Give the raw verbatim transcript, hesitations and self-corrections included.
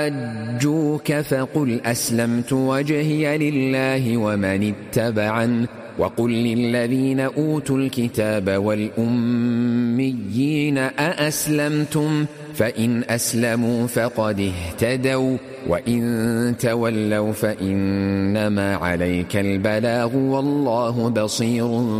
حاجوك فقل أسلمت وجهي لله ومن اتبعن وقل للذين أوتوا الكتاب والأميين أأسلمتم فإن أسلموا فقد اهتدوا وإن تولوا فإنما عليك البلاغ والله بصير